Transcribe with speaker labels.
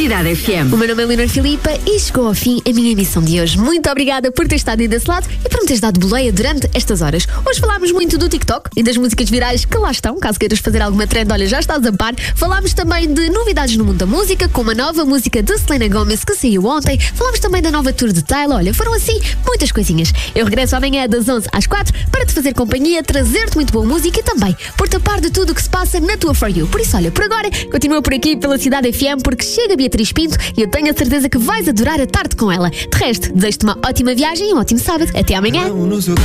Speaker 1: Cidade FM.
Speaker 2: O meu nome é Leonor Filipa e chegou ao fim a minha emissão de hoje. Muito obrigada por ter estado aí desse lado e por me teres dado boleia durante estas horas. Hoje falámos muito do TikTok e das músicas virais que lá estão. Caso queiras fazer alguma trend, olha, já estás a par. Falámos também de novidades no mundo da música, com uma nova música de Selena Gomez que saiu ontem. Falámos também da nova tour de Tyler. Olha, foram assim muitas coisinhas. Eu regresso amanhã das 11 às 4 para te fazer companhia, trazer-te muito boa música e também por-te a par de tudo o que se passa na tua For You. Por isso, olha, por agora, continua por aqui pela Cidade FM porque chega a Beatriz Pinto e eu tenho a certeza que vais adorar a tarde com ela. De resto, desejo-te uma ótima viagem e um ótimo sábado. Até amanhã.